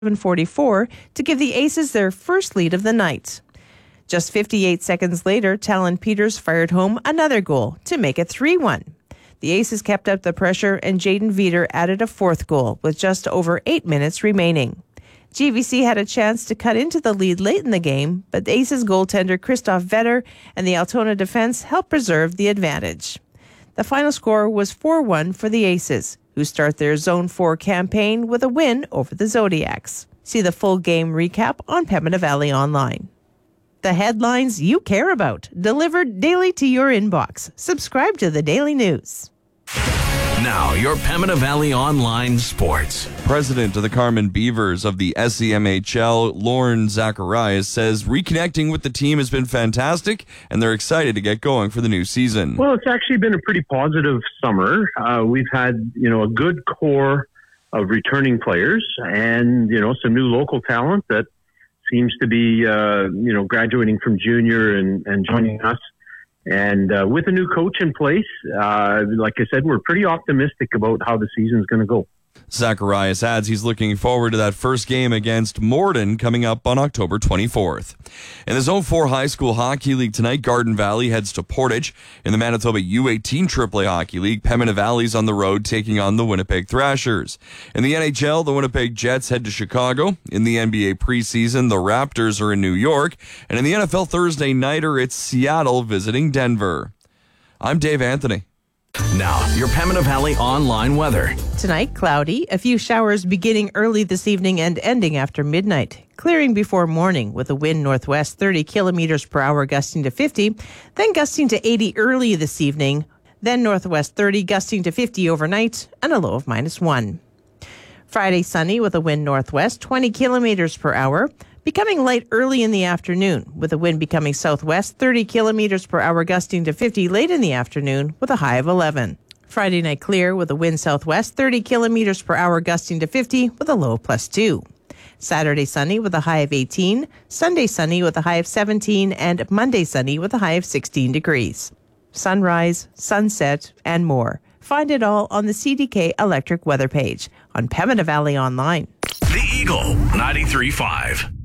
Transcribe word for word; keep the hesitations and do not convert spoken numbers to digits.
seven forty-four to give the Aces their first lead of the night. Just fifty-eight seconds later, Talon Peters fired home another goal to make it three one. The Aces kept up the pressure, and Jaden Veeder added a fourth goal with just over eight minutes remaining. G V C had a chance to cut into the lead late in the game, but the Aces goaltender Christoph Vetter and the Altona defense helped preserve the advantage. The final score was four one for the Aces, who start their Zone four campaign with a win over the Zodiacs. See the full game recap on Pembina Valley Online. The headlines you care about, delivered daily to your inbox. Subscribe to the Daily News. Now, your Pembina Valley Online Sports. President of the Carman Beavers of the S E M H L, Lauren Zacharias, says reconnecting with the team has been fantastic, and they're excited to get going for the new season. Well, it's actually been a pretty positive summer. Uh, we've had, you know, a good core of returning players and, you know, some new local talent that seems to be, uh, you know, graduating from junior and, and joining us. And uh, with a new coach in place, uh, like I said, we're pretty optimistic about how the season's going to go. Zacharias adds he's looking forward to that first game against Morden coming up on October twenty-fourth. In the Zone four High School Hockey League tonight, Garden Valley heads to Portage. In the Manitoba U eighteen Triple A Hockey League, Pembina Valley's on the road taking on the Winnipeg Thrashers. In the N H L, the Winnipeg Jets head to Chicago. In the N B A preseason, the Raptors are in New York. And in the N F L Thursday nighter, it's Seattle visiting Denver. I'm Dave Anthony. Now, your Pembina Valley Online weather. Tonight, cloudy, a few showers beginning early this evening and ending after midnight. Clearing before morning with a wind northwest thirty kilometers per hour gusting to fifty, then gusting to eighty early this evening, then northwest thirty gusting to fifty overnight, and a low of minus one. Friday, sunny with a wind northwest twenty kilometers per hour, becoming light early in the afternoon, with the wind becoming southwest thirty kilometers per hour gusting to fifty late in the afternoon with a high of eleven. Friday night clear with a wind southwest thirty kilometers per hour gusting to fifty with a low of plus two. Saturday sunny with a high of eighteen, Sunday sunny with a high of seventeen, and Monday sunny with a high of sixteen degrees. Sunrise, sunset, and more. Find it all on the C D K Electric weather page on Pembina Valley Online. The Eagle ninety-three point five.